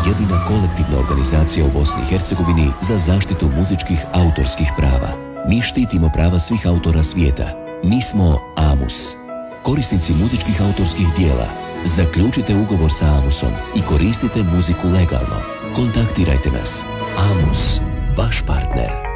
jedina kolektivna organizacija u Bosni i Hercegovini za zaštitu muzičkih autorskih prava. Mi štitimo prava svih autora svijeta. Mi smo AMUS. Korisnici muzičkih autorskih dijela, zaključite ugovor sa AMUS-om i koristite muziku legalno. Kontaktirajte nas. AMUS, vaš partner.